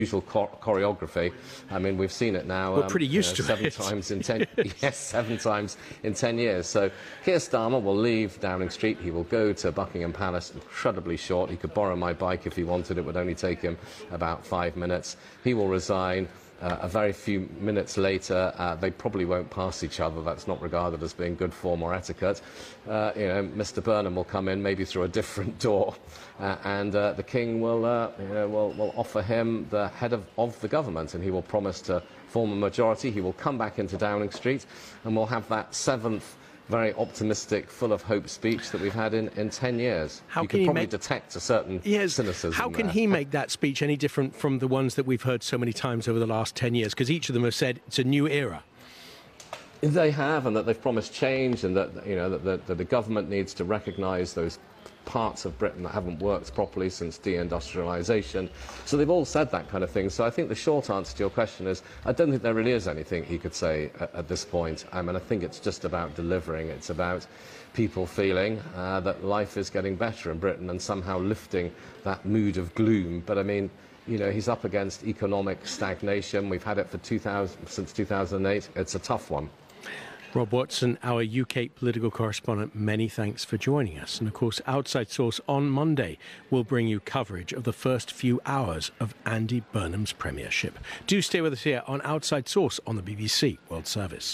usual choreography. I mean, we've seen it now. We're pretty used to seven it. times in 10. Yes, 7 times in 10 years. So Keir Starmer will leave Downing Street. He will go to Buckingham Palace. Incredibly short. He could borrow my bike if he wanted. It would only take him about 5 minutes. He will resign. A very few minutes later, they probably won't pass each other. That's not regarded as being good form or etiquette. Mr. Burnham will come in, maybe through a different door, and the King will offer him the head of the government, and he will promise to form a majority. He will come back into Downing Street, and we'll have that 7th very optimistic, full of hope speech that we've had in 10 years. You can probably detect a certain cynicism. How can he make that speech any different from the ones that we've heard so many times over the last 10 years? Because each of them have said it's a new era. They have, and that they've promised change, and that that the government needs to recognise those parts of Britain that haven't worked properly since deindustrialisation. So they've all said that kind of thing. So I think the short answer to your question is I don't think there really is anything he could say at this point. I mean, I think it's just about delivering. It's about people feeling that life is getting better in Britain and somehow lifting that mood of gloom. But I mean, he's up against economic stagnation. We've had it for since 2008. It's a tough one. Rob Watson, our UK political correspondent, many thanks for joining us. And of course, Outside Source on Monday will bring you coverage of the first few hours of Andy Burnham's premiership. Do stay with us here on Outside Source on the BBC World Service.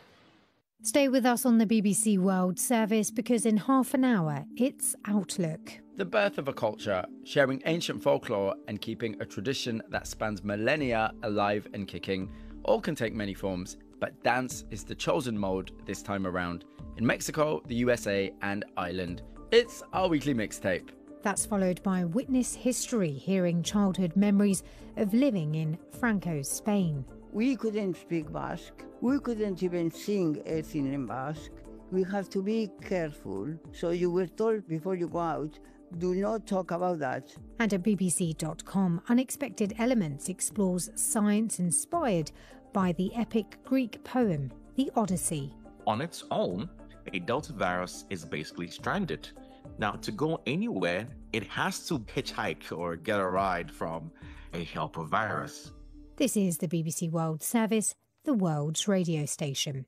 Stay with us on the BBC World Service because in half an hour, it's Outlook. The birth of a culture, sharing ancient folklore and keeping a tradition that spans millennia alive and kicking, all can take many forms. But dance is the chosen mode this time around in Mexico, the USA and Ireland. It's our weekly mixtape. That's followed by Witness History, hearing childhood memories of living in Franco's Spain. We couldn't speak Basque. We couldn't even sing anything in Basque. We have to be careful. So you were told before you go out, do not talk about that. And at BBC.com, Unexpected Elements explores science inspired by the epic Greek poem, The Odyssey. On its own, a Delta virus is basically stranded. Now, to go anywhere, it has to hitchhike or get a ride from a helper virus. This is the BBC World Service, the world's radio station.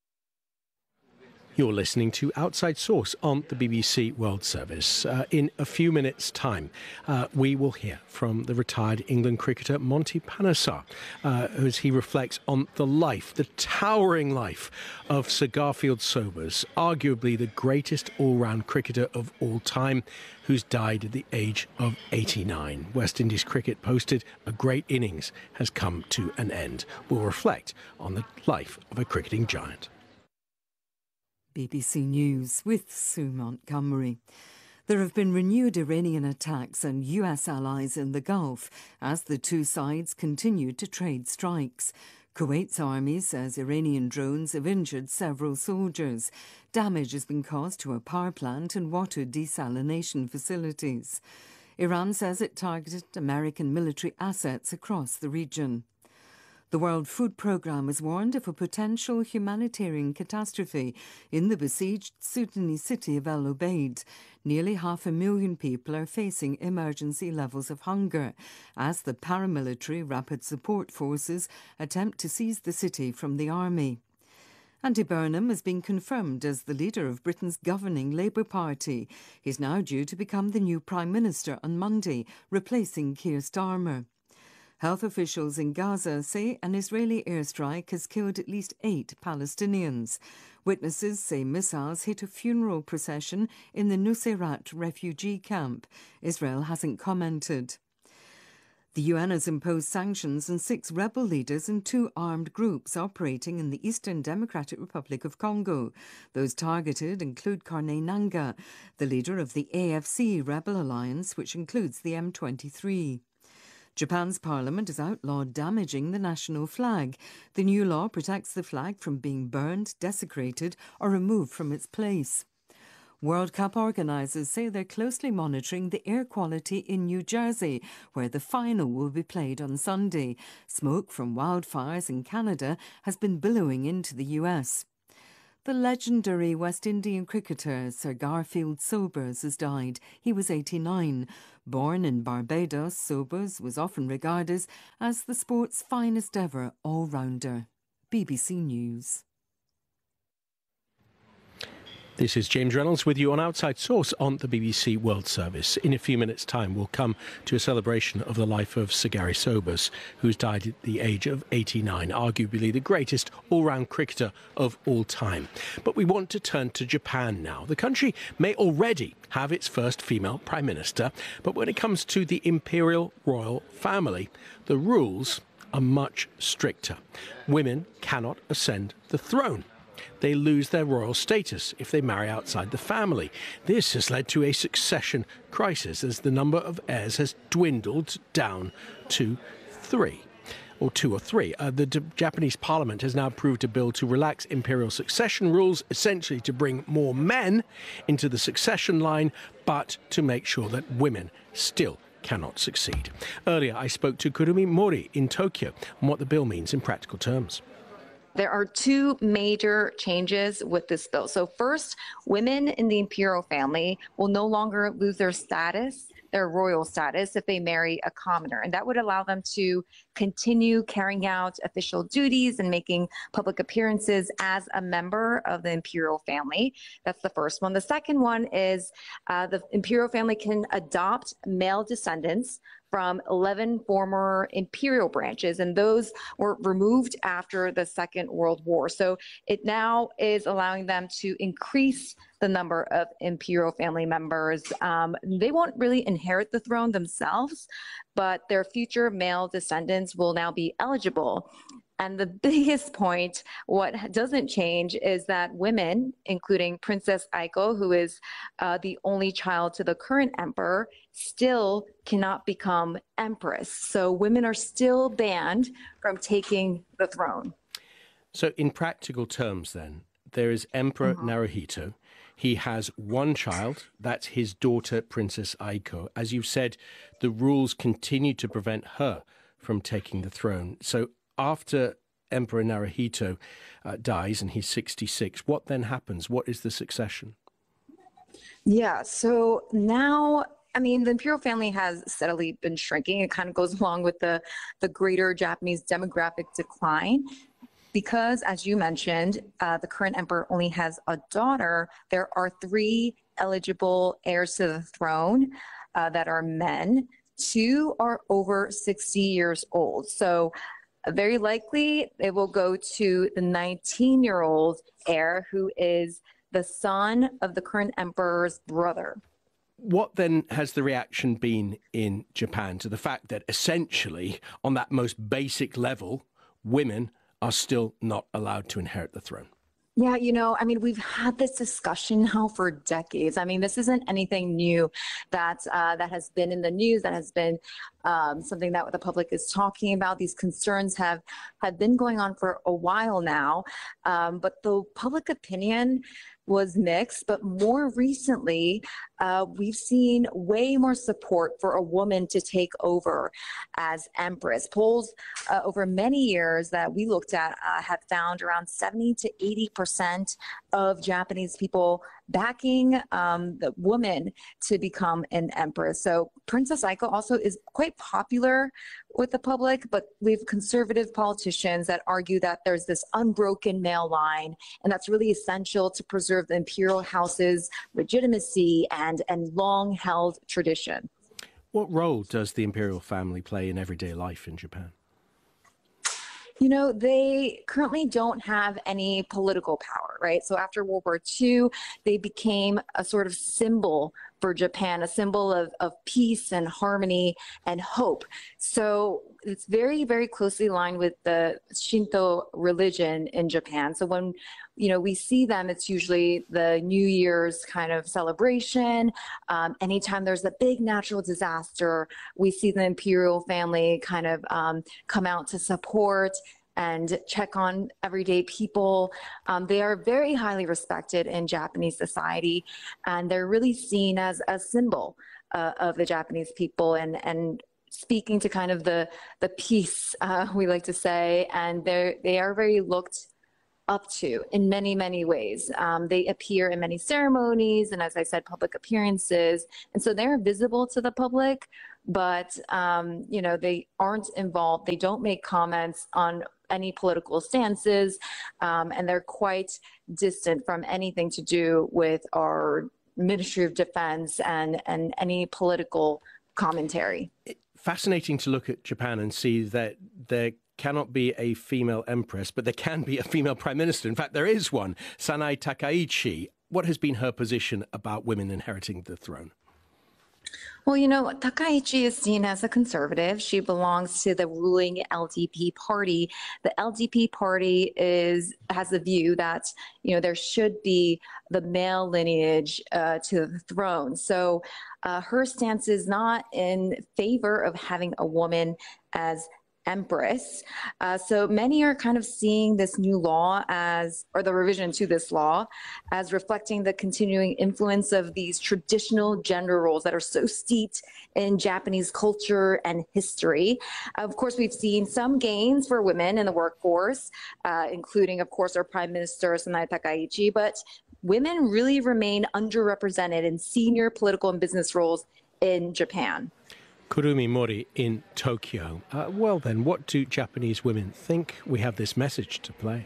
You're listening to Outside Source on the BBC World Service. In a few minutes' time, we will hear from the retired England cricketer Monty Panesar as he reflects on the life, the towering life of Sir Garfield Sobers, arguably the greatest all-round cricketer of all time, who's died at the age of 89. West Indies cricket posted a great innings has come to an end. We'll reflect on the life of a cricketing giant. BBC News with Sue Montgomery. There have been renewed Iranian attacks on US allies in the Gulf as the two sides continue to trade strikes. Kuwait's army says Iranian drones have injured several soldiers. Damage has been caused to a power plant and water desalination facilities. Iran says it targeted American military assets across the region. The World Food Programme has warned of a potential humanitarian catastrophe in the besieged Sudanese city of El Obeid. Nearly 500,000 people are facing emergency levels of hunger as the paramilitary Rapid Support Forces attempt to seize the city from the army. Andy Burnham has been confirmed as the leader of Britain's governing Labour Party. He's now due to become the new Prime Minister on Monday, replacing Keir Starmer. Health officials in Gaza say an Israeli airstrike has killed at least 8 Palestinians. Witnesses say missiles hit a funeral procession in the Nuseirat refugee camp. Israel hasn't commented. The UN has imposed sanctions on 6 rebel leaders and 2 armed groups operating in the Eastern Democratic Republic of Congo. Those targeted include Corneille Nangaa, the leader of the AFC rebel alliance, which includes the M23. Japan's parliament has outlawed damaging the national flag. The new law protects the flag from being burned, desecrated or removed from its place. World Cup organisers say they're closely monitoring the air quality in New Jersey, where the final will be played on Sunday. Smoke from wildfires in Canada has been billowing into the US. The legendary West Indian cricketer Sir Garfield Sobers has died. He was 89. Born in Barbados, Sobers was often regarded as the sport's finest ever all-rounder. BBC News. This is James Reynolds with you on Outside Source on the BBC World Service. In a few minutes' time, we'll come to a celebration of the life of Sir Gary Sobers, who's died at the age of 89, arguably the greatest all-round cricketer of all time. But we want to turn to Japan now. The country may already have its first female prime minister, but when it comes to the imperial royal family, the rules are much stricter. Women cannot ascend the throne. They lose their royal status if they marry outside the family. This has led to a succession crisis as the number of heirs has dwindled down to two or three. The Japanese parliament has now approved a bill to relax imperial succession rules, essentially to bring more men into the succession line, but to make sure that women still cannot succeed. Earlier, I spoke to Kurumi Mori in Tokyo on what the bill means in practical terms. There are two major changes with this bill. So first, women in the imperial family will no longer lose their status, their royal status, if they marry a commoner. And that would allow them to continue carrying out official duties and making public appearances as a member of the imperial family. That's the first one. The second one is the imperial family can adopt male descendants from 11 former imperial branches, and those were removed after the Second World War. So it now is allowing them to increase the number of imperial family members. They won't really inherit the throne themselves, but their future male descendants will now be eligible. And the biggest point, what doesn't change, is that women, including Princess Aiko, who is the only child to the current emperor, still cannot become empress. So women are still banned from taking the throne. So in practical terms, then, there is Emperor Naruhito. He has one child, that's his daughter, Princess Aiko. As you've said, the rules continue to prevent her from taking the throne. So after Emperor Naruhito dies and he's 66, what then happens? What is the succession? Yeah, so now, I mean, the imperial family has steadily been shrinking. It kind of goes along with the greater Japanese demographic decline. Because, as you mentioned, the current emperor only has a daughter, there are 3 eligible heirs to the throne that are men. 2 are over 60 years old. So very likely it will go to the 19-year-old heir, who is the son of the current emperor's brother. What then has the reaction been in Japan to the fact that essentially, on that most basic level, women are still not allowed to inherit the throne? Yeah, you know, I mean, we've had this discussion now for decades. I mean, this isn't anything new that has been in the news, that has been something that the public is talking about. These concerns have been going on for a while now, but the public opinion was mixed. But more recently, we've seen way more support for a woman to take over as empress. Polls over many years that we looked at have found around 70 to 80% of Japanese people backing the woman to become an empress. So Princess Aiko also is quite popular with the public, but we have conservative politicians that argue that there's this unbroken male line, and that's really essential to preserve the imperial house's legitimacy and long-held tradition. What role does the imperial family play in everyday life in Japan? You know, they currently don't have any political power, right? So after World War II, they became a sort of symbol for Japan, a symbol of peace and harmony and hope. So it's very, very closely aligned with the Shinto religion in Japan. So when, you know, we see them, it's usually the New Year's kind of celebration. Anytime there's a big natural disaster, we see the imperial family kind of come out to support and check on everyday people. They are very highly respected in Japanese society, and they're really seen as a symbol of the Japanese people and speaking to kind of the peace, we like to say, and they are very looked up to in many, many ways. They appear in many ceremonies and, as I said, public appearances. And so they're visible to the public, but, they aren't involved. They don't make comments on any political stances, and they're quite distant from anything to do with our Ministry of Defense and any political commentary. Fascinating to look at Japan and see that there cannot be a female empress, but there can be a female prime minister. In fact, there is one, Sanae Takaichi. What has been her position about women inheriting the throne? Well, Takaichi is seen as a conservative. She belongs to the ruling LDP party. The LDP party has the view that, there should be the male lineage to the throne. So her stance is not in favor of having a woman as empress. So many are kind of seeing this new law or the revision to this law as reflecting the continuing influence of these traditional gender roles that are so steeped in Japanese culture and history. Of course, we've seen some gains for women in the workforce, including, of course, our Prime Minister, Sanae Takaichi, but women really remain underrepresented in senior political and business roles in Japan. Kurumi Mori in Tokyo. Well then, what do Japanese women think? We have this message to play.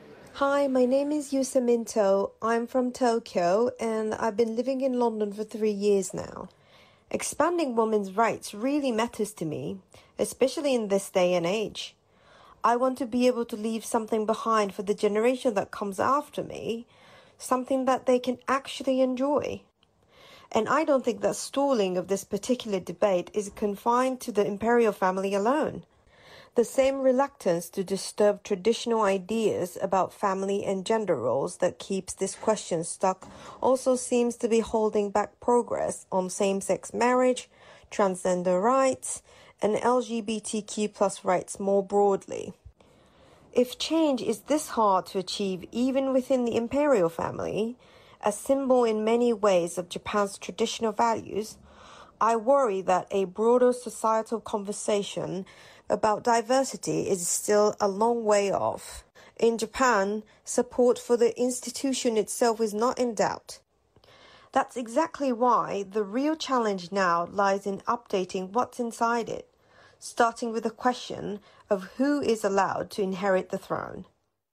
Hi, my name is Yusa Minto. I'm from Tokyo and I've been living in London for 3 years now. Expanding women's rights really matters to me, especially in this day and age. I want to be able to leave something behind for the generation that comes after me, something that they can actually enjoy. And I don't think that stalling of this particular debate is confined to the imperial family alone. The same reluctance to disturb traditional ideas about family and gender roles that keeps this question stuck also seems to be holding back progress on same-sex marriage, transgender rights, and LGBTQ+ rights more broadly. If change is this hard to achieve even within the imperial family, a symbol in many ways of Japan's traditional values, I worry that a broader societal conversation about diversity is still a long way off. In Japan, support for the institution itself is not in doubt. That's exactly why the real challenge now lies in updating what's inside it, starting with the question of who is allowed to inherit the throne.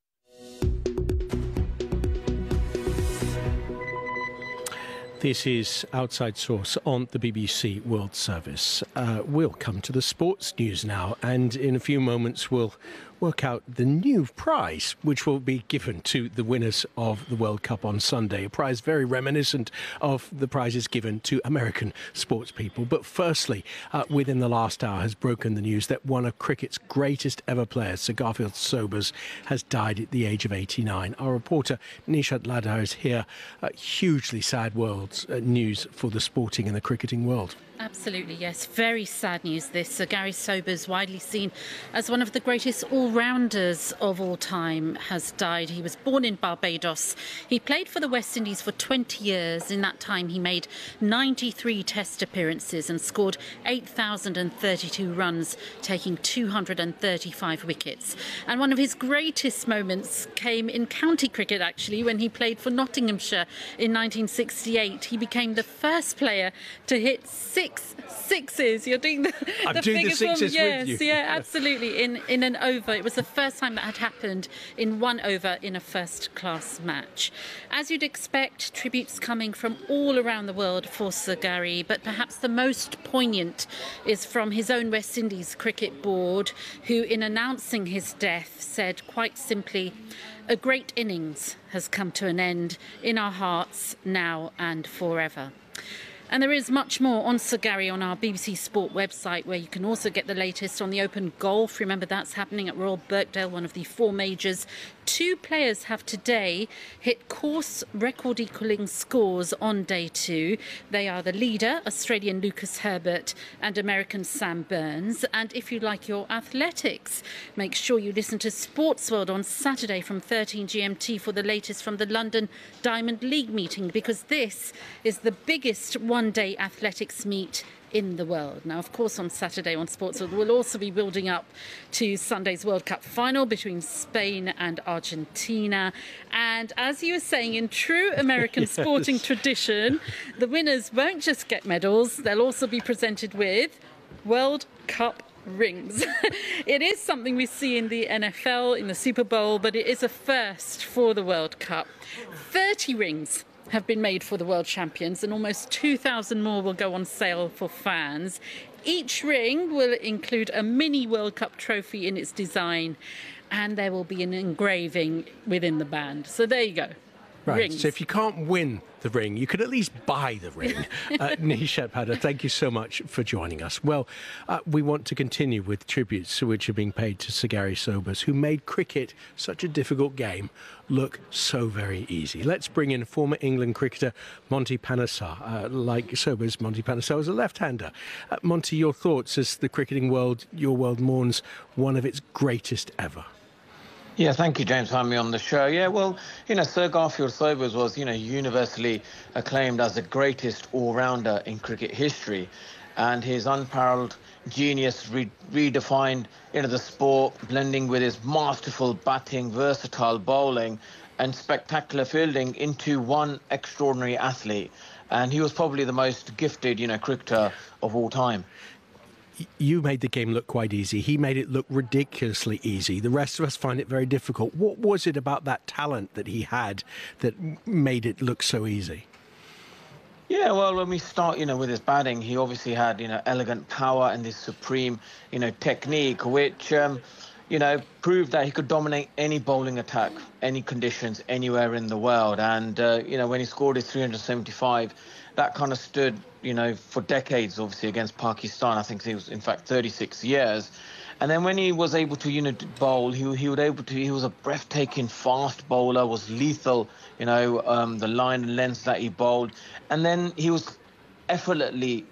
This is Outside Source on the BBC World Service. We'll come to the sports news now, and in a few moments we'll work out the new prize, which will be given to the winners of the World Cup on Sunday. A prize very reminiscent of the prizes given to American sports people. But firstly, within the last hour has broken the news that one of cricket's greatest ever players, Sir Garfield Sobers, has died at the age of 89. Our reporter Nishat Ladha is here. Hugely sad news for the sporting and the cricketing world. Absolutely, yes. Very sad news, this. Sir Gary Sobers, widely seen as one of the greatest all-rounders of all time, has died. He was born in Barbados. He played for the West Indies for 20 years. In that time, he made 93 test appearances and scored 8,032 runs, taking 235 wickets. And one of his greatest moments came in county cricket, actually, when he played for Nottinghamshire in 1968. He became the first player to hit 6 sixes. You're doing the sixes yes, with you. Yeah, absolutely. In an over. It was the first time that had happened in one over in a first-class match. As you'd expect, tributes coming from all around the world for Sir Gary, but perhaps the most poignant is from his own West Indies Cricket Board, who, in announcing his death, said quite simply, "A great innings has come to an end in our hearts now and forever." And there is much more on Sir Gary on our BBC Sport website, where you can also get the latest on the Open Golf. Remember, that's happening at Royal Birkdale, one of the 4 majors. 2 players have today hit course record-equalling scores on day 2. They are the leader, Australian Lucas Herbert, and American Sam Burns. And if you like your athletics, make sure you listen to Sports World on Saturday from 13 GMT for the latest from the London Diamond League meeting, because this is the biggest one-day athletics meet in the world. Now, of course, on Saturday on Sportsworld, we'll also be building up to Sunday's World Cup final between Spain and Argentina. And as you were saying, in true American sporting tradition, the winners won't just get medals, they'll also be presented with World Cup rings. It is something we see in the NFL, in the Super Bowl, but it is a first for the World Cup. 30 rings have been made for the world champions, and almost 2,000 more will go on sale for fans. Each ring will include a mini World Cup trophy in its design, and there will be an engraving within the band. So there you go. Right, Rings. so if you can't win the ring, you could at least buy the ring. Nishat Padda, thank you so much for joining us. Well, we want to continue with tributes which are being paid to Sir Gary Sobers, who made cricket, such a difficult game, look so very easy. Let's bring in former England cricketer Monty Panesar. Like Sobers, Monty Panesar was a left-hander. Monty, your thoughts as the cricketing world, your world, mourns one of its greatest ever? Yeah, thank you, James, for having me on the show. Yeah, well, Sir Garfield Sobers was, universally acclaimed as the greatest all-rounder in cricket history. And his unparalleled genius redefined, the sport, blending with his masterful batting, versatile bowling and spectacular fielding into one extraordinary athlete. And he was probably the most gifted, cricketer of all time. You made the game look quite easy. He made it look ridiculously easy. The rest of us find it very difficult. What was it about that talent that he had that made it look so easy? Yeah, well, when we start, with his batting, he obviously had, elegant power and this supreme, technique, which, proved that he could dominate any bowling attack, any conditions, anywhere in the world. And, when he scored his 375, that kind of stood, for decades, obviously, against Pakistan. I think he was, in fact, 36 years. And then when he was able to, bowl, he was a breathtaking fast bowler, was lethal, the line and length that he bowled. And then he was effortlessly,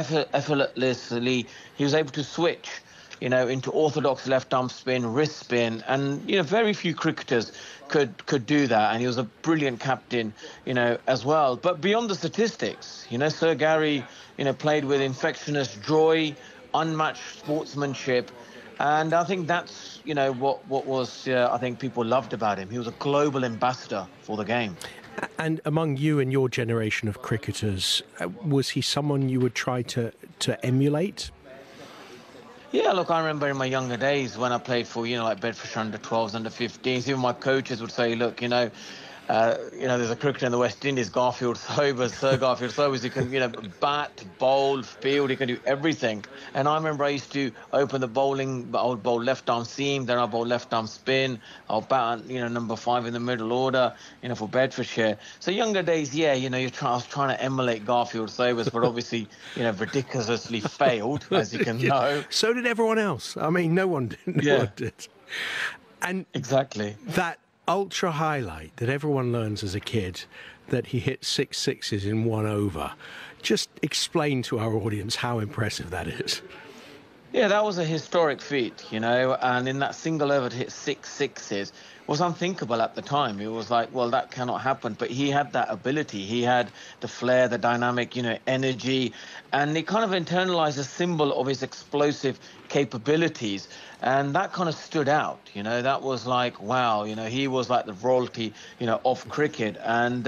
he was able to switch, into orthodox left-arm spin, wrist spin. And, very few cricketers could do that. And he was a brilliant captain, as well. But beyond the statistics, Sir Gary, played with infectious joy, unmatched sportsmanship. And I think that's, what was, I think people loved about him. He was a global ambassador for the game. And among you and your generation of cricketers, was he someone you would try to emulate? Yeah, look, I remember in my younger days when I played for, like Bedfordshire under-12s, under-15s, even my coaches would say, look, there's a cricketer in the West Indies, Garfield Sobers, Sir Garfield Sobers, who can, bat, bowl, field, he can do everything. And I remember I used to open the bowling, I would bowl left-arm seam, then I'll bowl left-arm spin, I'll bat, number 5 in the middle order, for Bedfordshire. So younger days, yeah, I was trying to emulate Garfield Sobers, but obviously, ridiculously failed, as you can know. So did everyone else. I mean, no one did. And exactly. That ultra highlight that everyone learns as a kid, that he hit 6 sixes in 1 over. Just explain to our audience how impressive that is. Yeah, that was a historic feat, and in that single over to hit 6 sixes was unthinkable at the time. It was like, well, that cannot happen. But he had that ability. He had the flair, the dynamic, energy, and it kind of internalized a symbol of his explosive capabilities. And that kind of stood out, that was like, wow, he was like the royalty, of cricket. And,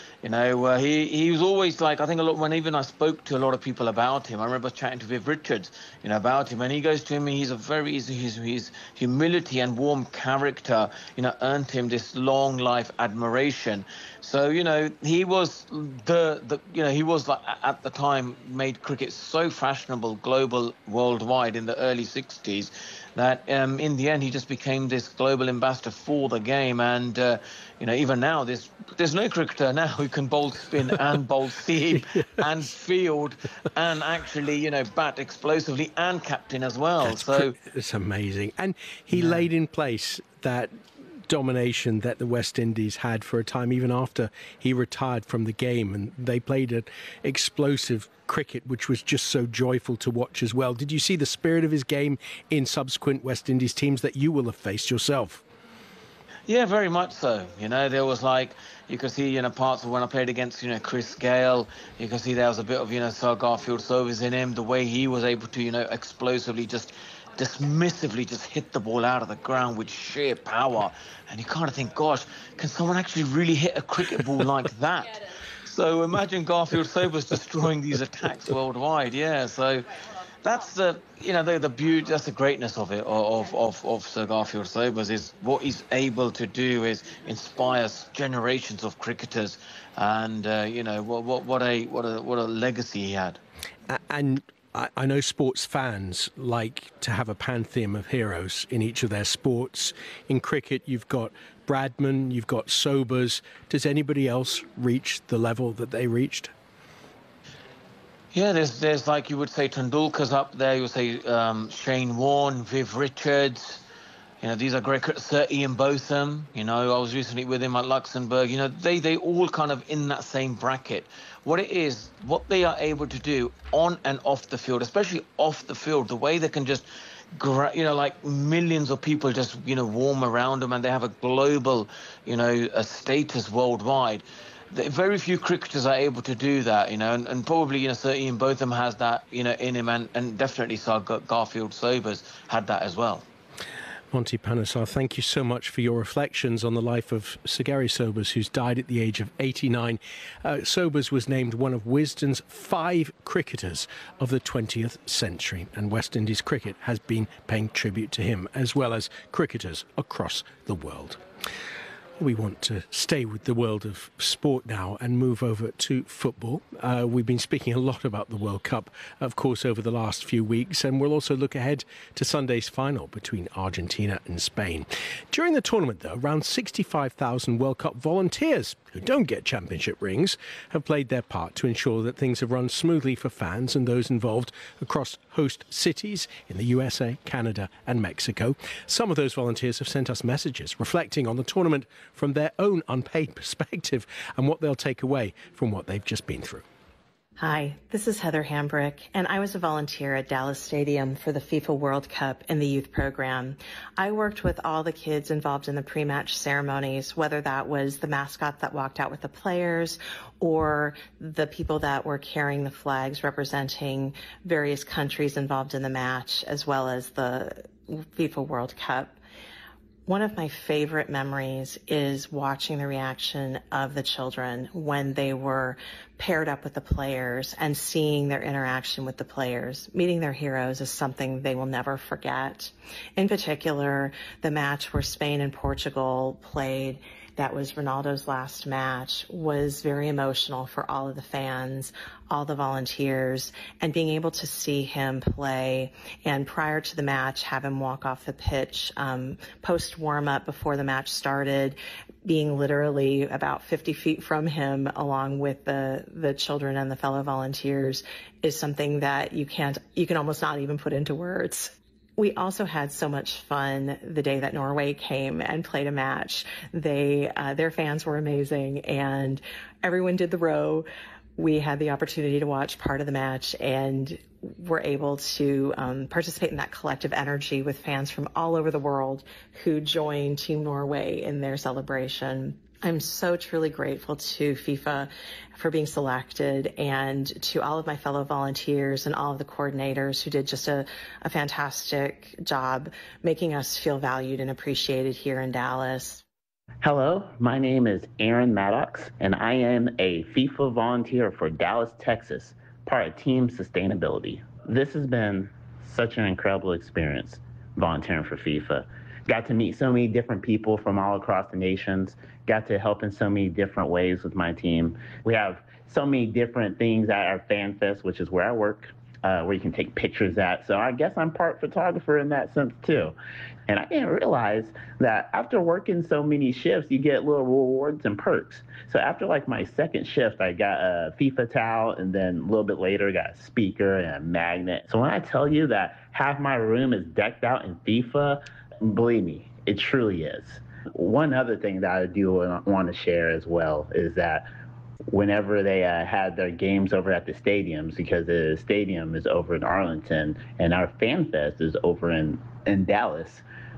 he was always like, I think when even I spoke to a lot of people about him, I remember chatting to Viv Richards, about him, and he goes to him, he's a very easy, his humility and warm character, earned him this long life admiration. So, he was he was like, at the time, made cricket so fashionable, global, worldwide in the early 60s that in the end he just became this global ambassador for the game. And, even now there's no cricketer now who can bowl spin and bowl seam and field and actually, bat explosively and captain as well. It's amazing. And he laid in place that domination that the West Indies had for a time, even after he retired from the game, and they played an explosive cricket which was just so joyful to watch as well. Did you see the spirit of his game in subsequent West Indies teams that you will have faced yourself? Yeah, very much so. You know, there was like, you could see, parts of when I played against, Chris Gale, you could see there was a bit of, Sir Garfield Sobers in him, the way he was able to, explosively just dismissively just hit the ball out of the ground with sheer power. And you kind of think, gosh, can someone actually really hit a cricket ball like that? So imagine Garfield Sobers destroying these attacks worldwide. Yeah, so that's the beauty, that's the greatness of it, of Sir Garfield Sobers, is what he's able to do is inspire generations of cricketers, and what a legacy he had. And I know sports fans like to have a pantheon of heroes in each of their sports. In cricket, you've got Bradman, you've got Sobers. Does anybody else reach the level that they reached? Yeah, there's like you would say Tendulkar's up there. You would say Shane Warne, Viv Richards. These are great. Sir Ian Botham. I was recently with him at Luxembourg. They all kind of in that same bracket. What they are able to do on and off the field, especially off the field, the way they can just, like millions of people just, warm around them, and they have a global, a status worldwide. Very few cricketers are able to do that, and probably, Sir Ian Botham has that, in him, and definitely Sir Garfield Sobers had that as well. Monty Panesar, thank you so much for your reflections on the life of Sir Gary Sobers, who's died at the age of 89. Sobers was named one of Wisden's 5 cricketers of the 20th century, and West Indies cricket has been paying tribute to him, as well as cricketers across the world. We want to stay with the world of sport now and move over to football. We've been speaking a lot about the World Cup, of course, over the last few weeks, and we'll also look ahead to Sunday's final between Argentina and Spain. During the tournament, though, around 65,000 World Cup volunteers who don't get championship rings have played their part to ensure that things have run smoothly for fans and those involved across host cities in the USA, Canada and Mexico. Some of those volunteers have sent us messages reflecting on the tournament from their own unpaid perspective and what they'll take away from what they've just been through. Hi, this is Heather Hambrick, and I was a volunteer at Dallas Stadium for the FIFA World Cup in the youth program. I worked with all the kids involved in the pre-match ceremonies, whether that was the mascot that walked out with the players or the people that were carrying the flags representing various countries involved in the match, as well as the FIFA World Cup. One of my favorite memories is watching the reaction of the children when they were paired up with the players and seeing their interaction with the players. Meeting their heroes is something they will never forget. In particular, the match where Spain and Portugal played, that was Ronaldo's last match, was very emotional for all of the fans, all the volunteers, and being able to see him play and prior to the match have him walk off the pitch, post warm-up before the match started, being literally about 50 feet from him along with the children and the fellow volunteers is something that you can almost not even put into words. We also had so much fun the day that Norway came and played a match. Their fans were amazing, and everyone did the row. We had the opportunity to watch part of the match and were able to participate in that collective energy with fans from all over the world who joined Team Norway in their celebration. I'm so truly grateful to FIFA for being selected, and to all of my fellow volunteers and all of the coordinators who did just a fantastic job making us feel valued and appreciated here in Dallas. Hello, my name is Aaron Maddox, and I am a FIFA volunteer for Dallas, Texas, part of Team Sustainability. This has been such an incredible experience volunteering for FIFA. Got to meet so many different people from all across the nations, got to help in so many different ways with my team. We have so many different things at our Fan Fest, which is where I work, where you can take pictures at. So I guess I'm part photographer in that sense too. And I didn't realize that after working so many shifts, you get little rewards and perks. So after like my second shift, I got a FIFA towel, and then a little bit later, I got a speaker and a magnet. So when I tell you that half my room is decked out in FIFA, believe me, it truly is. One other thing that I do want to share as well is that whenever they had their games over at the stadiums, because the stadium is over in Arlington and our Fan Fest is over in Dallas,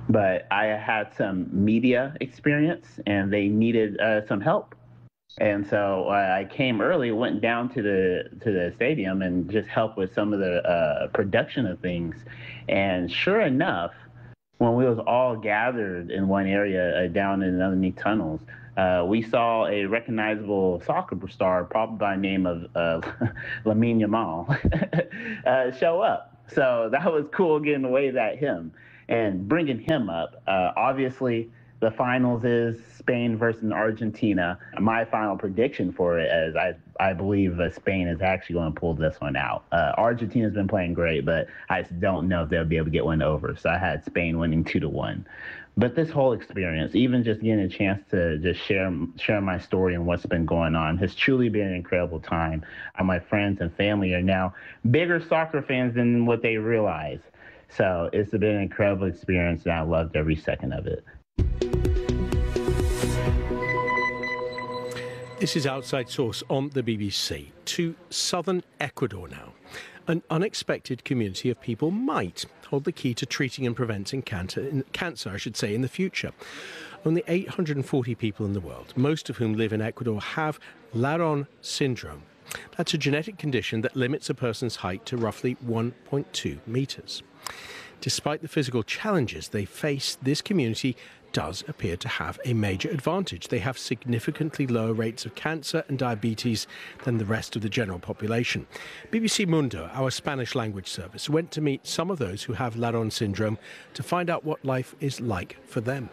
but I had some media experience and they needed some help. And so I came early, went down to the stadium and just helped with some of the production of things. And sure enough, when we was all gathered in one area down in underneath tunnels, we saw a recognizable soccer star, probably by the name of Lamine Yamal, show up. So that was cool, getting to wave at him and bringing him up. Obviously, the finals is Spain versus Argentina. My final prediction for it is I believe Spain is actually going to pull this one out. Argentina's been playing great, but I just don't know if they'll be able to get one over. So I had Spain winning 2-1. But this whole experience, even just getting a chance to just share my story and what's been going on, has truly been an incredible time. My friends and family are now bigger soccer fans than what they realize. So it's been an incredible experience, and I loved every second of it. This is Outside Source on the BBC. To southern Ecuador now. An unexpected community of people might hold the key to treating and preventing cancer in the future. Only 840 people in the world, most of whom live in Ecuador, have Laron syndrome. That's a genetic condition that limits a person's height to roughly 1.2 meters. Despite the physical challenges they face, this community does appear to have a major advantage. They have significantly lower rates of cancer and diabetes than the rest of the general population. BBC Mundo, our Spanish language service, went to meet some of those who have Laron syndrome to find out what life is like for them.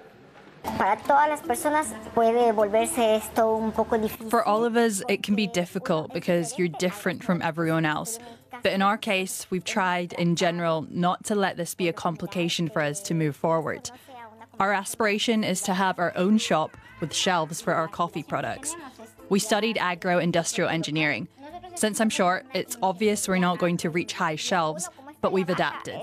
For all of us, it can be difficult because you're different from everyone else. But in our case, we've tried, in general, not to let this be a complication for us to move forward. Our aspiration is to have our own shop with shelves for our coffee products. We studied agro-industrial engineering. Since I'm short, it's obvious we're not going to reach high shelves, but we've adapted.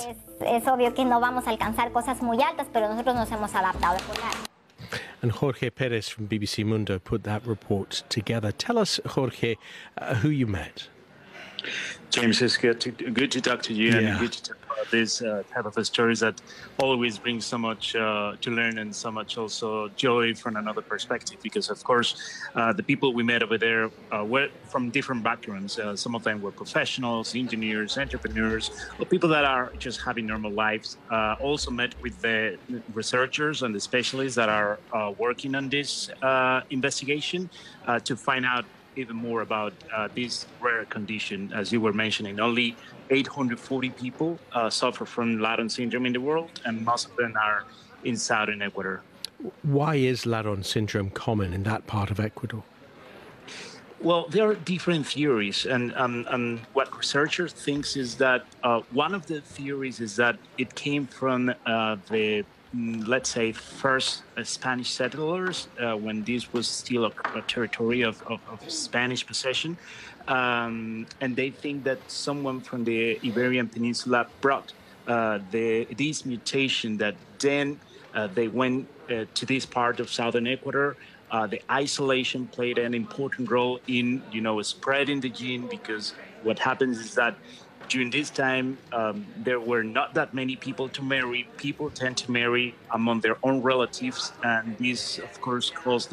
And Jorge Perez from BBC Mundo put that report together. Tell us, Jorge, who you met. James, it's good to talk to you, and good to talk about this type of stories that always brings so much to learn and so much also joy from another perspective. Because, of course, the people we met over there were from different backgrounds. Some of them were professionals, engineers, entrepreneurs, or people that are just having normal lives. Also met with the researchers and the specialists that are working on this investigation to find out even more about this rare condition. As you were mentioning, only 840 people suffer from Laron syndrome in the world, and most of them are in southern Ecuador. Why is Laron syndrome common in that part of Ecuador? Well, there are different theories, and what researchers think is that one of the theories is that it came from the let's say, first Spanish settlers, when this was still a territory of Spanish possession. And they think that someone from the Iberian Peninsula brought this mutation that then they went to this part of southern Ecuador. The isolation played an important role in, spreading the gene, because what happens is that during this time, there were not that many people to marry. People tend to marry among their own relatives, and this, of course, caused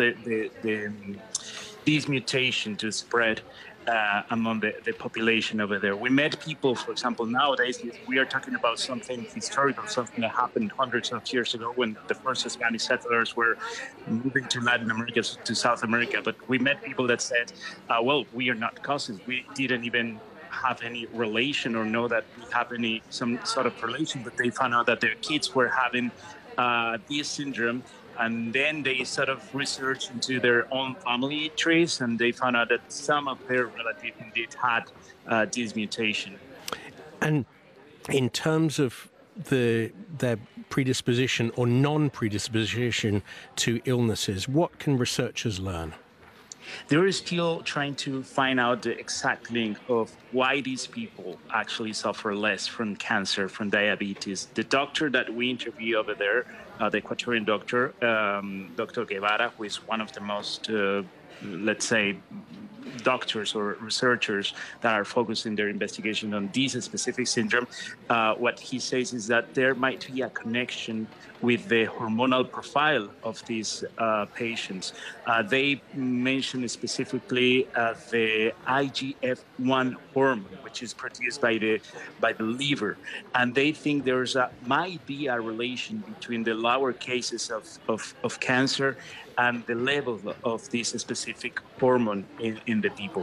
this mutation to spread among the population over there. We met people, for example, nowadays, we are talking about something historical, something that happened hundreds of years ago when the first Spanish settlers were moving to Latin America, to South America. But we met people that said, well, we are not cousins. We didn't even have any relation or know that we have some sort of relation, but they found out that their kids were having this syndrome, and then they sort of researched into their own family trees, and they found out that some of their relatives indeed had this mutation. And in terms of their predisposition or non-predisposition to illnesses, what can researchers learn? They're still trying to find out the exact link of why these people actually suffer less from cancer, from diabetes. The doctor that we interviewed over there, the Ecuadorian doctor, Dr. Guevara, who is one of the most, let's say, doctors or researchers that are focusing their investigation on this specific syndrome, what he says is that there might be a connection with the hormonal profile of these patients. They mention specifically the IGF-1 hormone, which is produced by the liver, and they think might be a relation between the lower cases of cancer and the level of this specific hormone in the people.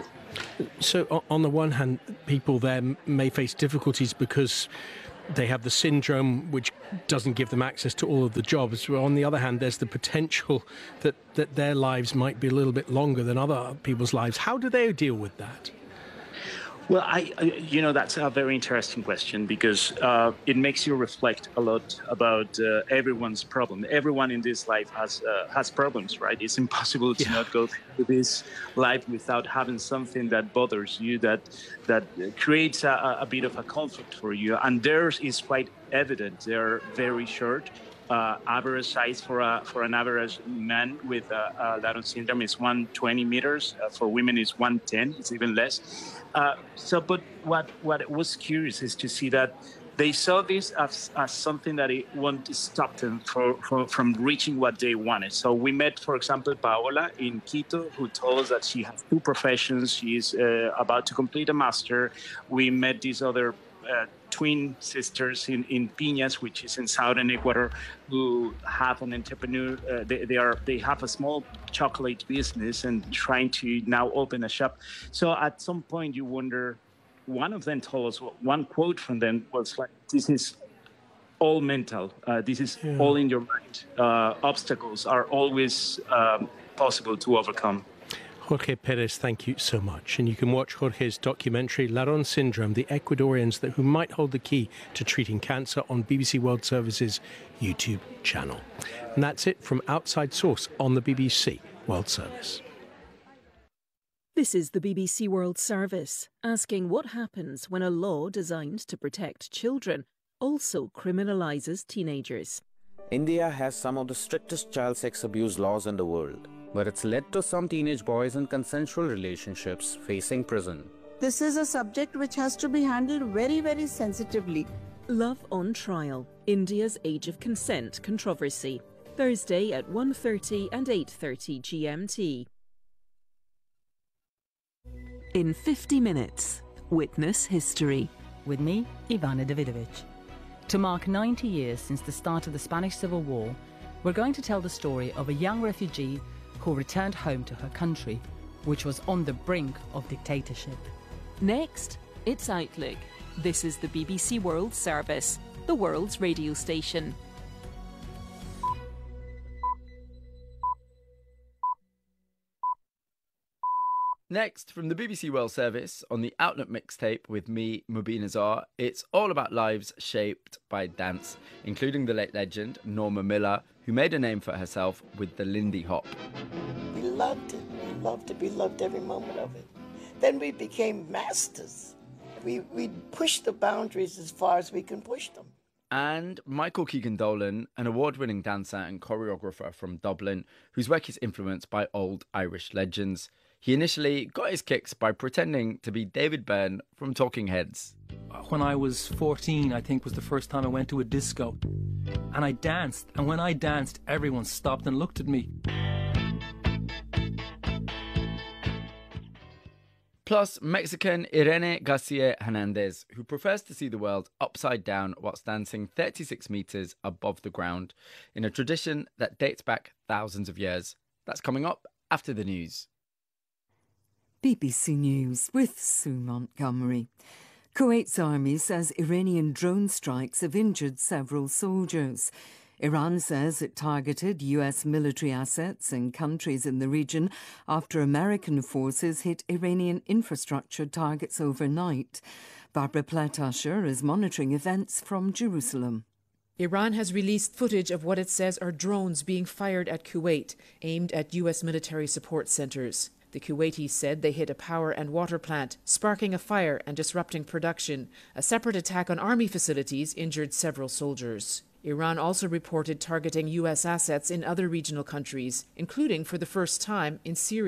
So on the one hand, people there may face difficulties because they have the syndrome which doesn't give them access to all of the jobs. On the other hand, there's the potential that their lives might be a little bit longer than other people's lives. How do they deal with that? Well, that's a very interesting question because it makes you reflect a lot about everyone's problem. Everyone in this life has problems, right? It's impossible to not go through this life without having something that bothers you, that creates a bit of a conflict for you. And theirs is quite evident. They're very short. Average size for an average man with Down syndrome is 120 meters. For women, is 110. It's even less. But what was curious is to see that they saw this as something that it won't stop them from reaching what they wanted. So we met, for example, Paola in Quito, who told us that she has two professions. She's about to complete a master. We met these other twin sisters in Piñas, which is in southern Ecuador, who have an entrepreneur. They have a small chocolate business and trying to now open a shop. So at some point you wonder. One of them told us, one quote from them was like, "This is all mental. This is all in your mind. Obstacles are always possible to overcome." Jorge Perez, thank you so much. And you can watch Jorge's documentary, Down Syndrome, the Ecuadorians who might hold the key to treating cancer on BBC World Service's YouTube channel. And that's it from Outside Source on the BBC World Service. This is the BBC World Service, asking what happens when a law designed to protect children also criminalises teenagers. India has some of the strictest child sex abuse laws in the world, but it's led to some teenage boys in consensual relationships facing prison. This is a subject which has to be handled very, very sensitively. Love on Trial, India's Age of Consent controversy. Thursday at 1:30 and 8:30 GMT. In 50 minutes, witness history. With me, Ivana Davidovich. To mark 90 years since the start of the Spanish Civil War, we're going to tell the story of a young refugee who returned home to her country, which was on the brink of dictatorship. Next, it's Outlook. This is the BBC World Service, the world's radio station. Next, from the BBC World Service on the Outlook mixtape with me, Mubin Azar, it's all about lives shaped by dance, including the late legend Norma Miller, who made a name for herself with the Lindy Hop. We loved it. We loved it. We loved every moment of it. Then we became masters. We pushed the boundaries as far as we can push them. And Michael Keegan-Dolan, an award-winning dancer and choreographer from Dublin, whose work is influenced by old Irish legends. He initially got his kicks by pretending to be David Byrne from Talking Heads. When I was 14, I think was the first time I went to a disco. And I danced. And when I danced, everyone stopped and looked at me. Plus, Mexican Irene Garcia Hernandez, who prefers to see the world upside down whilst dancing 36 metres above the ground in a tradition that dates back thousands of years. That's coming up after the news. BBC News with Sue Montgomery. Kuwait's army says Iranian drone strikes have injured several soldiers. Iran says it targeted US military assets in countries in the region after American forces hit Iranian infrastructure targets overnight. Barbara Pletasher is monitoring events from Jerusalem. Iran has released footage of what it says are drones being fired at Kuwait, aimed at US military support centers. The Kuwaitis said they hit a power and water plant, sparking a fire and disrupting production. A separate attack on army facilities injured several soldiers. Iran also reported targeting US assets in other regional countries, including for the first time in Syria.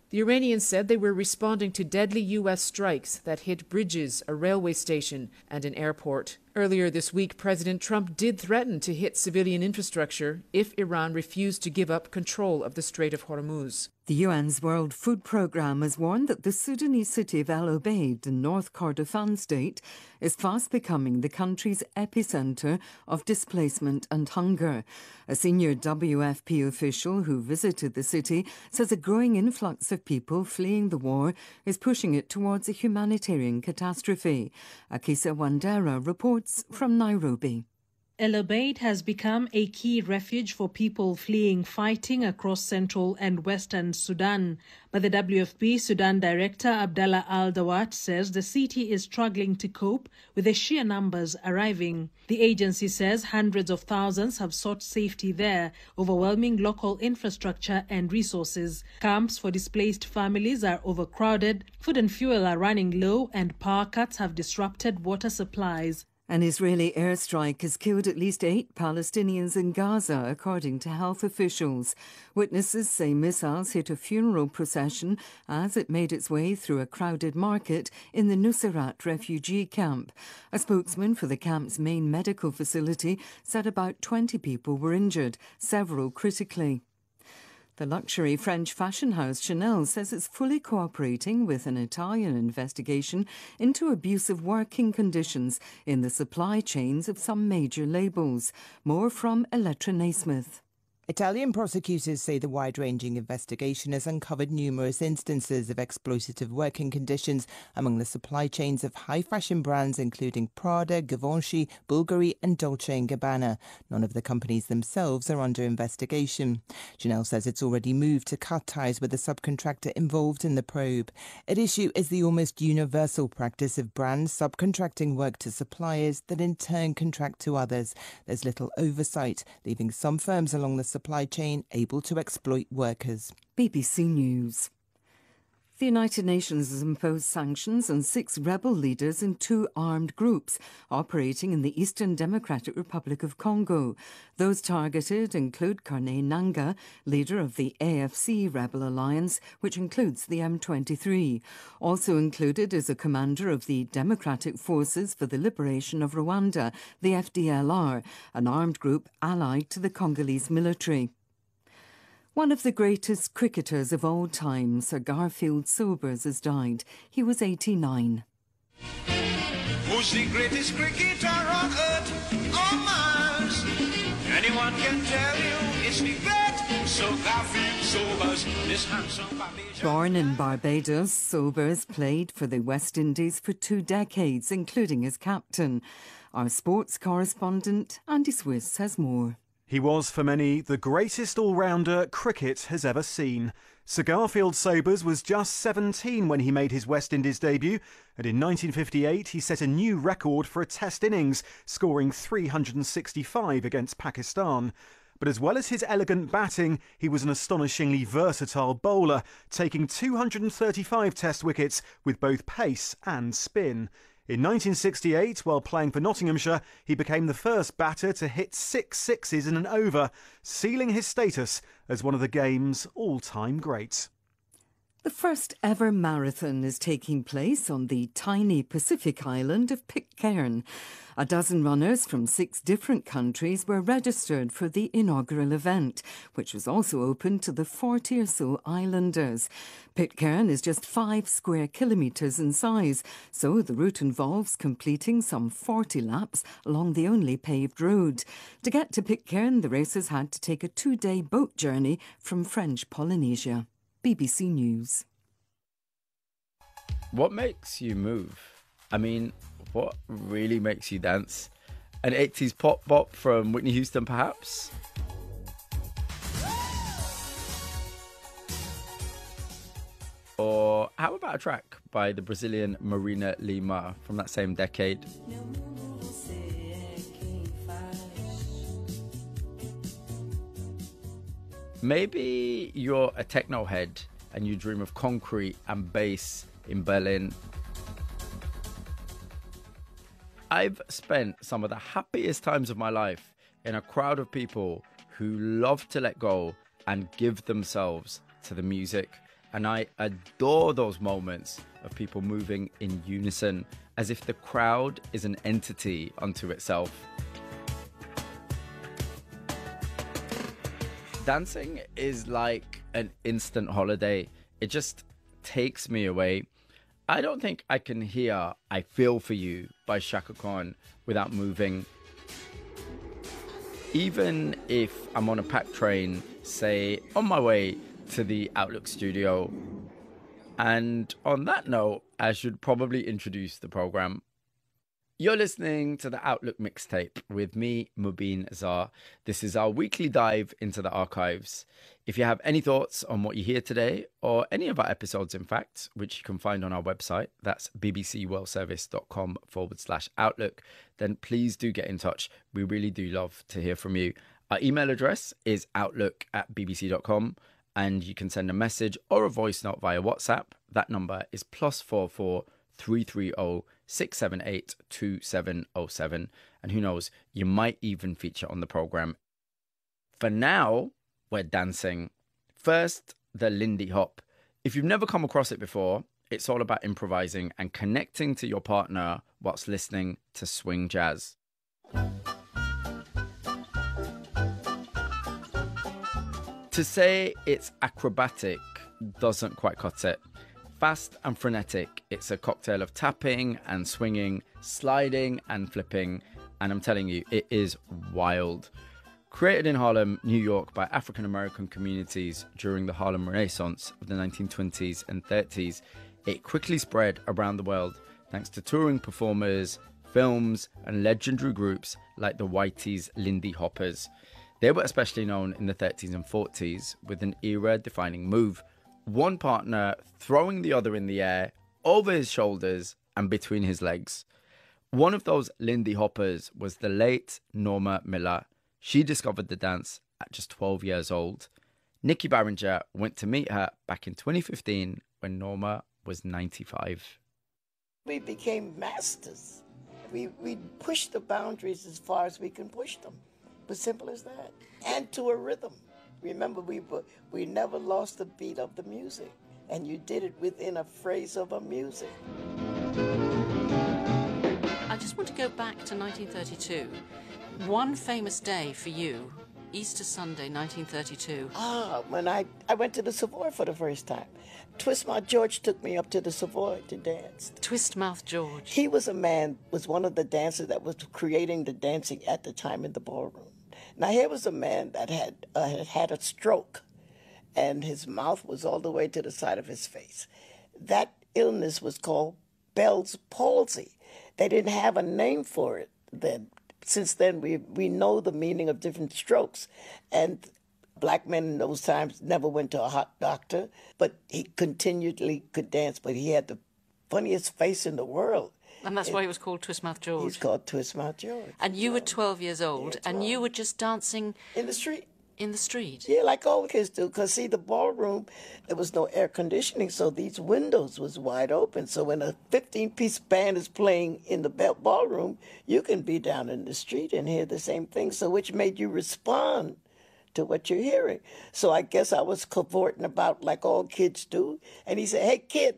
The Iranians said they were responding to deadly U.S. strikes that hit bridges, a railway station, and an airport. Earlier this week, President Trump did threaten to hit civilian infrastructure if Iran refused to give up control of the Strait of Hormuz. The UN's World Food Programme has warned that the Sudanese city of El Obeid in North Kordofan state is fast becoming the country's epicentre of displacement and hunger. A senior WFP official who visited the city says a growing influx of people fleeing the war is pushing it towards a humanitarian catastrophe. Akisa Wandera reports from Nairobi. El Obeid has become a key refuge for people fleeing fighting across central and western Sudan. But the WFP Sudan Director Abdallah Al-Dawat says the city is struggling to cope with the sheer numbers arriving. The agency says hundreds of thousands have sought safety there, overwhelming local infrastructure and resources. Camps for displaced families are overcrowded, food and fuel are running low, and power cuts have disrupted water supplies. An Israeli airstrike has killed at least 8 Palestinians in Gaza, according to health officials. Witnesses say missiles hit a funeral procession as it made its way through a crowded market in the Nuseirat refugee camp. A spokesman for the camp's main medical facility said about 20 people were injured, several critically. The luxury French fashion house Chanel says it's fully cooperating with an Italian investigation into abusive working conditions in the supply chains of some major labels. More from Elettra Naismith. Italian prosecutors say the wide-ranging investigation has uncovered numerous instances of exploitative working conditions among the supply chains of high-fashion brands including Prada, Givenchy, Bulgari and Dolce & Gabbana. None of the companies themselves are under investigation. Chanel says it's already moved to cut ties with the subcontractor involved in the probe. At issue is the almost universal practice of brands subcontracting work to suppliers that in turn contract to others. There's little oversight, leaving some firms along the supply chain able to exploit workers. BBC News. The United Nations has imposed sanctions on 6 rebel leaders in 2 armed groups operating in the Eastern Democratic Republic of Congo. Those targeted include Corneille Nangaa, leader of the AFC rebel alliance, which includes the M23. Also included is a commander of the Democratic Forces for the Liberation of Rwanda, the FDLR, an armed group allied to the Congolese military. One of the greatest cricketers of all time, Sir Garfield Sobers, has died. He was 89. Who's the greatest cricketer on earth or Mars? Anyone can tell you it's the great Sir Garfield Sobers, this handsome Barbadian. Born in Barbados, Sobers played for the West Indies for 2 decades, including as captain. Our sports correspondent, Andy Swiss, has more. He was, for many, the greatest all-rounder cricket has ever seen. Sir Garfield Sobers was just 17 when he made his West Indies debut, and in 1958 he set a new record for a Test innings, scoring 365 against Pakistan. But as well as his elegant batting, he was an astonishingly versatile bowler, taking 235 Test wickets with both pace and spin. In 1968, while playing for Nottinghamshire, he became the first batter to hit 6 sixes in an over, sealing his status as one of the game's all-time greats. The first ever marathon is taking place on the tiny Pacific island of Pitcairn. A dozen runners from 6 different countries were registered for the inaugural event, which was also open to the 40 or so islanders. Pitcairn is just 5 square kilometres in size, so the route involves completing some 40 laps along the only paved road. To get to Pitcairn, the racers had to take a 2-day boat journey from French Polynesia. BBC News. What makes you move? I mean, what really makes you dance? An 80s pop bop from Whitney Houston, perhaps? Or how about a track by the Brazilian Marina Lima from that same decade? Maybe you're a techno head and you dream of concrete and bass in Berlin. I've spent some of the happiest times of my life in a crowd of people who love to let go and give themselves to the music. and I adore those moments of people moving in unison, as if the crowd is an entity unto itself. Dancing is like an instant holiday. It just takes me away. I don't think I can hear I Feel For You by Chaka Khan without moving. Even if I'm on a packed train, say on my way to the Outlook studio. And on that note, I should probably introduce the program. You're listening to the Outlook Mixtape with me, Mubin Azhar. This is our weekly dive into the archives. If you have any thoughts on what you hear today, or any of our episodes, in fact, which you can find on our website, that's bbcworldservice.com/outlook, then please do get in touch. We really do love to hear from you. Our email address is outlook@bbc.com, and you can send a message or a voice note via WhatsApp. That number is +44 330 678 2707. And who knows, you might even feature on the program. For now, we're dancing. First, the Lindy Hop. If you've never come across it before, it's all about improvising and connecting to your partner whilst listening to swing jazz. To say it's acrobatic doesn't quite cut it. Fast and frenetic, it's a cocktail of tapping and swinging, sliding and flipping, and I'm telling you, it is wild. Created in Harlem, New York by African American communities during the Harlem Renaissance of the 1920s and 30s, it quickly spread around the world thanks to touring performers, films, and legendary groups like the Whitey's Lindy Hoppers. They were especially known in the 30s and 40s with an era-defining move. One partner throwing the other in the air, over his shoulders and between his legs. One of those Lindy Hoppers was the late Norma Miller. She discovered the dance at just 12 years old. Nikki Barringer went to meet her back in 2015 when Norma was 95. We became masters. We pushed the boundaries as far as we can push them. It was simple as that. And to a rhythm. Remember, we never lost the beat of the music, and you did it within a phrase of a music. I just want to go back to 1932. One famous day for you, Easter Sunday, 1932. When I went to the Savoy for the first time. Twist Mouth George took me up to the Savoy to dance. Twist Mouth George. He was one of the dancers that was creating the dancing at the time in the ballroom. Now, here was a man that had had a stroke, and his mouth was all the way to the side of his face. That illness was called Bell's palsy. They didn't have a name for it then. Since then, we know the meaning of different strokes. And black men in those times never went to a hot doctor, but he continually could dance, but he had the funniest face in the world. And that's why he was called Twist Mouth George. He's called Twist Mouth George. And you were 12 years old, and you were just dancing... in the street. In the street? Yeah, like all kids do. Because, see, the ballroom, there was no air conditioning, so these windows was wide open. So when a 15-piece band is playing in the ballroom, you can be down in the street and hear the same thing, so which made you respond to what you're hearing. So I guess I was cavorting about like all kids do. And he said, hey, kid,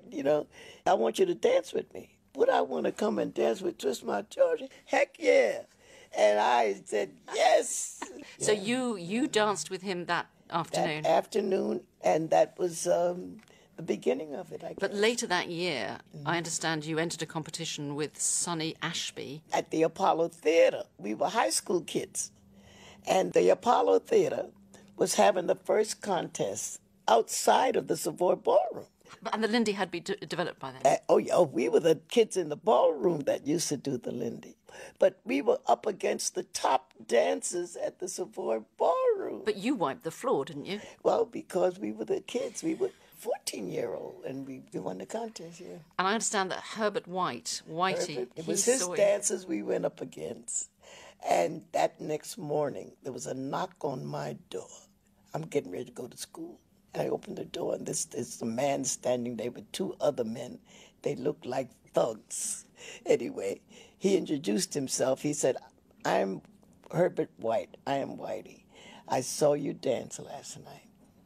I want you to dance with me. Would I want to come and dance with Twist Mouth George? Heck yeah. And I said, yes. So you danced with him that afternoon? That afternoon, and that was the beginning of it, I guess. But later that year, I understand you entered a competition with Sonny Ashby. At the Apollo Theater. We were high school kids. And the Apollo Theater was having the first contest outside of the Savoy Ballroom. And the Lindy had been developed by then? We were the kids in the ballroom that used to do the Lindy. But we were up against the top dancers at the Savoy Ballroom. But you wiped the floor, didn't you? Well, because we were the kids. We were 14-year-old, and we won the contest, yeah. And I understand that Herbert Whitey, it was his dancers we went up against. And that next morning, there was a knock on my door. I'm getting ready to go to school. And I opened the door, and there's a man standing there with two other men. They looked like thugs. Anyway, he introduced himself. He said, I'm Herbert White. I am Whitey. I saw you dance last night.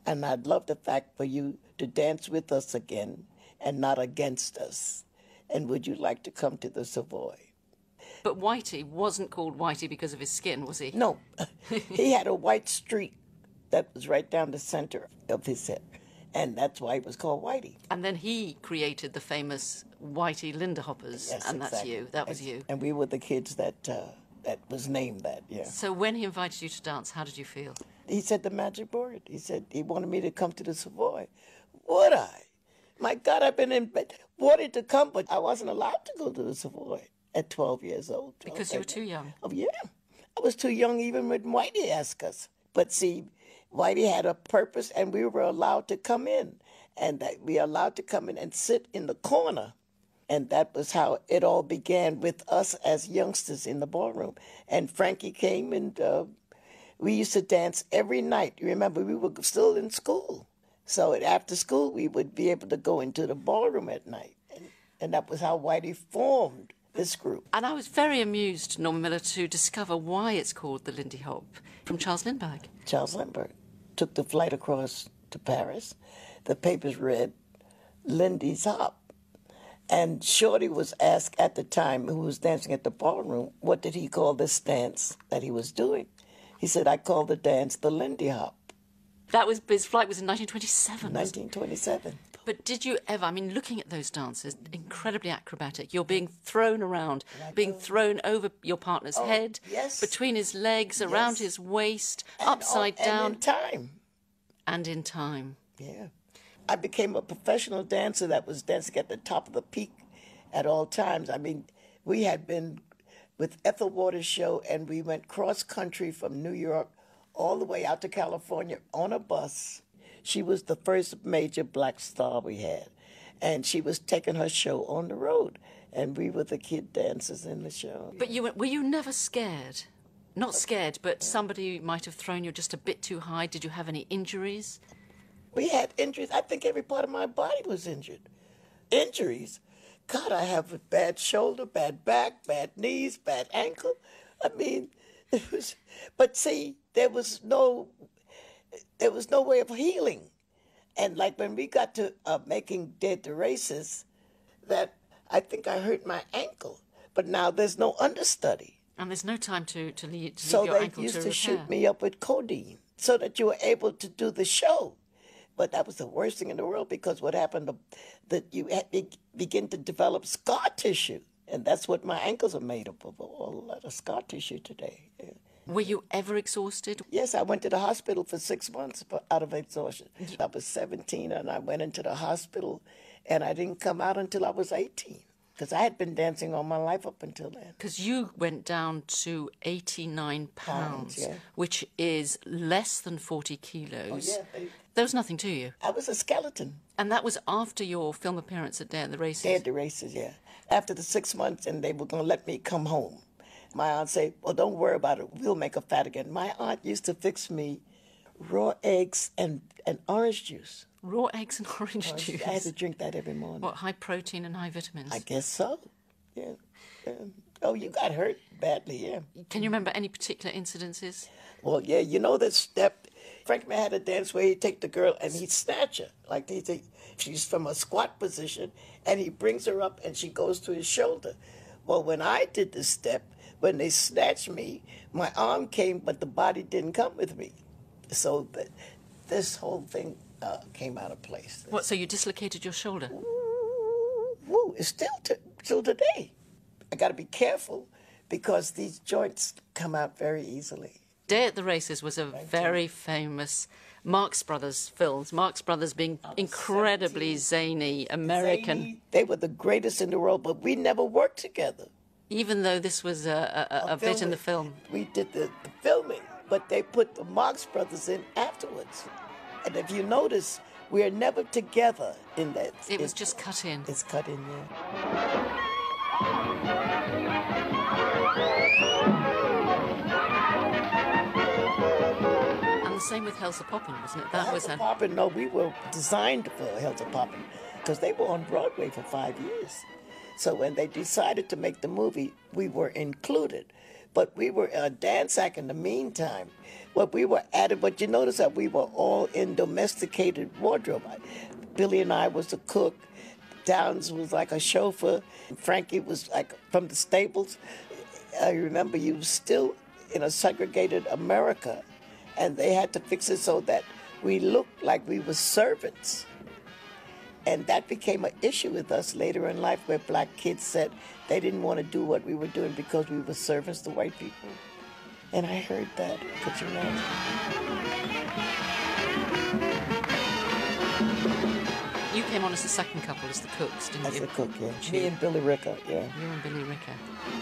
And I'd love the fact for you to dance with us again and not against us. And would you like to come to the Savoy? But Whitey wasn't called Whitey because of his skin, was he? No. He had a white streak that was right down the center of his head. And that's why he was called Whitey. And then he created the famous Whitey Linderhoppers, Yes, and that's exactly. you. That was you. And we were the kids that was named that, yeah. So when he invited you to dance, how did you feel? He said the magic word. He said he wanted me to come to the Savoy. Would I? My God, I've been wanted to come, but I wasn't allowed to go to the Savoy at 12 years old. Because you were too young. Oh, yeah. I was too young even when Whitey asked us. But see, Whitey had a purpose, and we were allowed to come in. And that we were allowed to come in and sit in the corner. And that was how it all began with us as youngsters in the ballroom. And Frankie came, and we used to dance every night. You remember, we were still in school. So after school, we would be able to go into the ballroom at night. And that was how Whitey formed this group. And I was very amused, Norma Miller, to discover why it's called the Lindy Hop from Charles Lindbergh. Charles Lindbergh took the flight across to Paris. The papers read Lindy's Hop. And Shorty was asked at the time, who was dancing at the ballroom, what did he call this dance that he was doing? He said, I call the dance the Lindy Hop. That was, his flight was in 1927. 1927. But did you ever, I mean, looking at those dances, incredibly acrobatic. You're being thrown around, being thrown over your partner's head, yes. between his legs, around his waist, upside down. And in time. And in time. Yeah. I became a professional dancer that was dancing at the top of the peak at all times. I mean, we had been with Ethel Waters' show, and we went cross-country from New York all the way out to California on a bus. She was the first major black star we had, and she was taking her show on the road, and we were the kid dancers in the show. But were you never scared? Not scared, but somebody might have thrown you just a bit too high. Did you have any injuries? We had injuries. I think every part of my body was injured. Injuries? God, I have a bad shoulder, bad back, bad knees, bad ankle. I mean, it was... But see, there was no way of healing. And like when we got to making Dead to Races, that I think I hurt my ankle. But now there's no understudy. And there's no time to leave so your ankle they used to to repair. shoot me up with codeine so that you were able to do the show. But that was the worst thing in the world, because what happened, that you begin to develop scar tissue. And that's what my ankles are made up of, a lot of scar tissue today. Yeah. Were you ever exhausted? Yes, I went to the hospital for 6 months out of exhaustion. I was 17 and I went into the hospital, and I didn't come out until I was 18. Because I had been dancing all my life up until then. Because you went down to 89 pounds, yeah. which is less than 40 kilos. Oh, yeah. There was nothing to you. I was a skeleton. And that was after your film appearance at Day at the Races? Day at the Races, yeah. After the 6 months, and they were going to let me come home. My aunt said, well, don't worry about it. We'll make her fat again. My aunt used to fix me raw eggs and orange juice. Raw eggs and orange juice? I had to drink that every morning. What, high protein and high vitamins? I guess so, yeah. Oh, you got hurt badly, yeah. Can you remember any particular incidences? Well, yeah, you know that step. Frank Man had a dance where he'd take the girl and he'd snatch her. Like she's from a squat position, and he brings her up and she goes to his shoulder. Well, when I did this step, when they snatched me, my arm came, but the body didn't come with me. So this whole thing came out of place. What, so you dislocated your shoulder? Woo, it's still till today. I got to be careful because these joints come out very easily. Day at the Races was a very famous Marx Brothers films. Marx Brothers being incredibly zany, American. Zany. They were the greatest in the world, but we never worked together. Even though this was a bit in the film. We did the filming, but they put the Marx Brothers in afterwards. And if you notice, we are never together in that. It was just cut in. It's cut in, yeah. And the same with Helter Poppin', wasn't it? That was Helter Poppin', no, we were designed for Helter Poppin' because they were on Broadway for 5 years. So when they decided to make the movie, we were included. But we were a dance act in the meantime. What we were at it, but you notice that we were all in domesticated wardrobe. Billy and I was the cook. Downs was like a chauffeur. Frankie was like from the stables. I remember you were still in a segregated America, and they had to fix it so that we looked like we were servants. And that became an issue with us later in life, where black kids said they didn't want to do what we were doing because we were servants to white people. And I heard that. Could you imagine? You came on as the second couple, as the cooks, didn't you? As the cook, yeah. Me and Billy Ricker, yeah. You and Billy Ricker.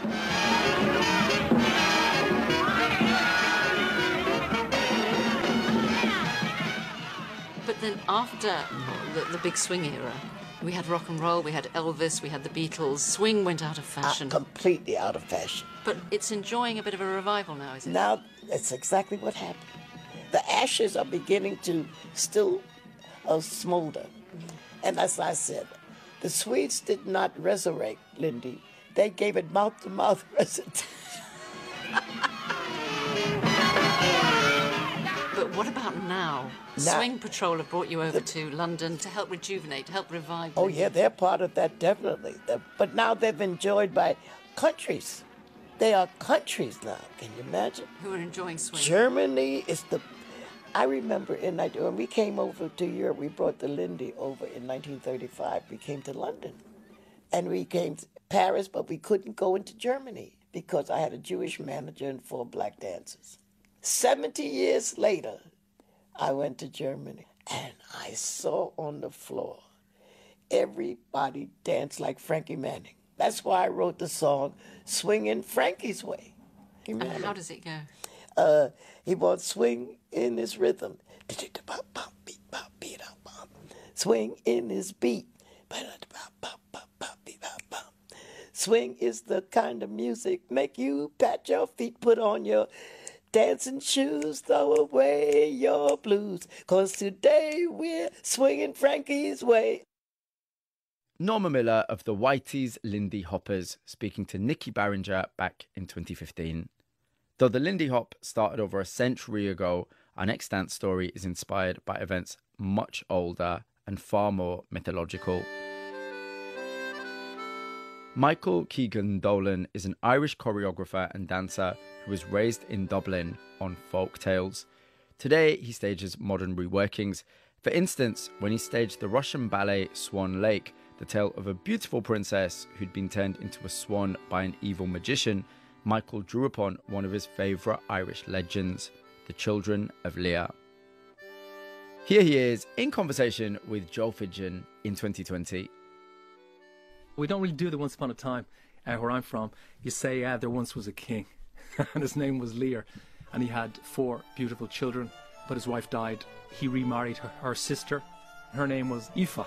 But then after the big swing era, we had rock and roll, we had Elvis, we had the Beatles. Swing went out of fashion. Completely out of fashion. But it's enjoying a bit of a revival now, is it? Now, that's exactly what happened. The ashes are beginning to still smolder. And as I said, the Swedes did not resurrect Lindy. They gave it mouth-to-mouth resuscitation. But what about now? Swing Patrol have brought you over to London to help rejuvenate, to help revive. Oh, yeah, they're part of that, definitely. But now they've been enjoyed by countries. They are countries now, can you imagine? Who are enjoying swing. Germany is the... I remember when we came over to Europe, we brought the Lindy over in 1935. We came to London. And we came to Paris, but we couldn't go into Germany because I had a Jewish manager and 4 black dancers. 70 years later, I went to Germany, and I saw on the floor everybody dance like Frankie Manning. That's why I wrote the song Swingin' Frankie's Way. And how does it go? He wants swing in his rhythm. Swing in his beat. Swing is the kind of music make you pat your feet, put on your dancing shoes, throw away your blues, 'cause today we're swinging Frankie's way. Norma Miller of the Whiteys Lindy Hoppers speaking to Nikki Barringer back in 2015. Though the Lindy Hop started over a century ago, our next dance story is inspired by events much older and far more mythological. Michael Keegan-Dolan is an Irish choreographer and dancer who was raised in Dublin on folk tales. Today, he stages modern reworkings. For instance, when he staged the Russian ballet Swan Lake, the tale of a beautiful princess who'd been turned into a swan by an evil magician, Michael drew upon one of his favourite Irish legends, the Children of Lear. Here he is in conversation with Joe Fidgen in 2020. We don't really do the once upon a time where I'm from. You say, there once was a king and his name was Lear, and he had 4 beautiful children, but his wife died. He remarried her sister. Her name was Aoife.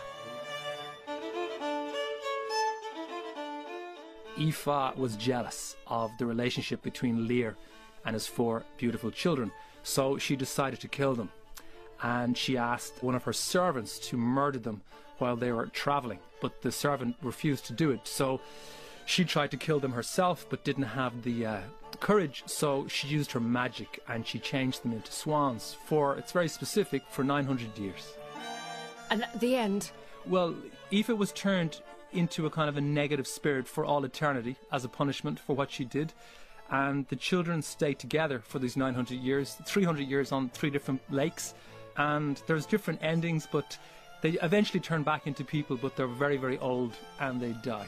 Aoife was jealous of the relationship between Lear and his 4 beautiful children, so she decided to kill them. And she asked one of her servants to murder them while they were travelling, but the servant refused to do it. So she tried to kill them herself, but didn't have the courage, so she used her magic and she changed them into swans for, it's very specific, for 900 years. And at the end? Well, Aoife was turned into a kind of a negative spirit for all eternity as a punishment for what she did. And the children stayed together for these 900 years, 300 years on 3 different lakes. And there's different endings, but they eventually turn back into people, but they're very, very old and they die.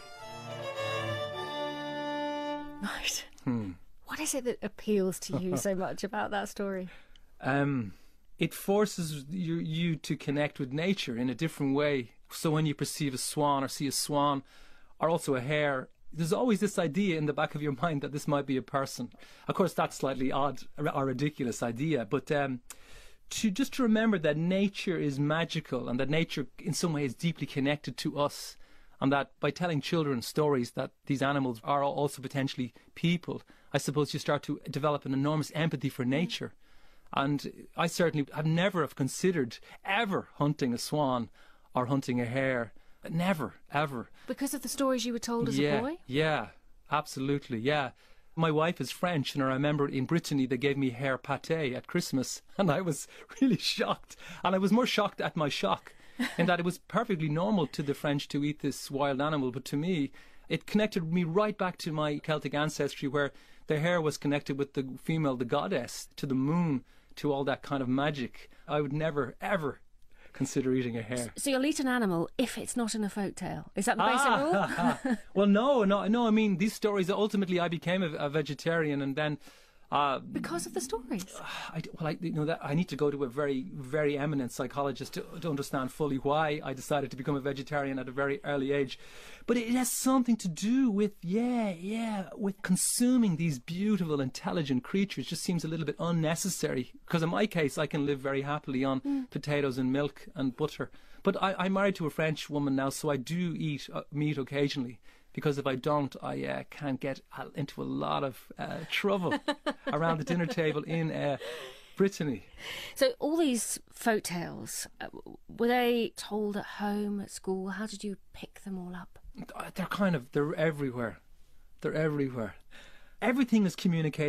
Right. What is it that appeals to you so much about that story? It forces you to connect with nature in a different way. So when you perceive a swan or see a swan, or also a hare, there's always this idea in the back of your mind that this might be a person. Of course, that's slightly odd or ridiculous idea, but to remember that nature is magical and that nature in some way is deeply connected to us, and that by telling children stories that these animals are also potentially people, I suppose you start to develop an enormous empathy for nature. And I certainly have never considered ever hunting a swan or hunting a hare. Never, ever. Because of the stories you were told as a boy? Yeah, absolutely, yeah. My wife is French, and I remember in Brittany they gave me hare pâté at Christmas, and I was really shocked. And I was more shocked at my shock, in that it was perfectly normal to the French to eat this wild animal, but to me, it connected me right back to my Celtic ancestry, where the hare was connected with the female, the goddess, to the moon, to all that kind of magic. I would never, ever consider eating a hare. So you'll eat an animal if it's not in a folktale. Is that the basic rule? Well, no. I mean, these stories, ultimately I became a vegetarian, and then... because of the stories? I need to go to a very, very eminent psychologist to understand fully why I decided to become a vegetarian at a very early age. But it has something to do with, with consuming these beautiful, intelligent creatures. Just seems a little bit unnecessary. Because in my case, I can live very happily on potatoes and milk and butter. But I'm married to a French woman now, so I do eat meat occasionally. Because if I don't, I can get into a lot of trouble around the dinner table in Brittany. So all these folk tales, were they told at home, at school? How did you pick them all up? They're everywhere. They're everywhere. Everything is communicated